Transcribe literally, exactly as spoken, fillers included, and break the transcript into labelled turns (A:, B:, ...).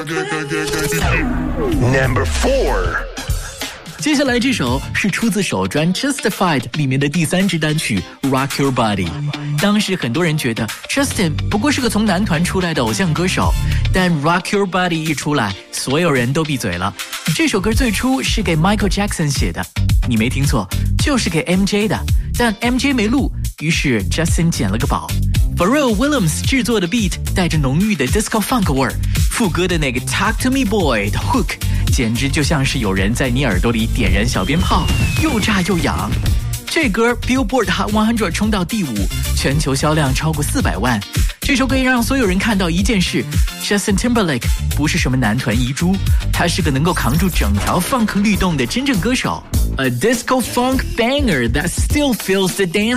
A: Number four。
B: 接下来这首是出自首专 Justified 里面的第三支单曲 Rock Your Body。 当时很多人觉得 Justin 不过是个从男团出来的偶像歌手，但 Rock Your Body 一出来，所有人都闭嘴了。这首歌最初是给 Michael Jackson 写的，你没听错，就是给 M J 的，但 M J 没录，于是 Justin 捡了个宝。Pharrell Williams 制作的 beat 带着浓郁的 disco funk 味儿，副歌的那个 Talk to me boy 的 hook 简直就像是有人在你耳朵里点燃小鞭炮，又炸又痒。这歌 Billboard Hot 一百冲到第五，全球销量超过四百万。这首歌让所有人看到一件事， Justin Timberlake 不是什么男团遗珠，他是个能够扛住整条 funk 律动的真正歌手。A disco funk banger that still feels the dance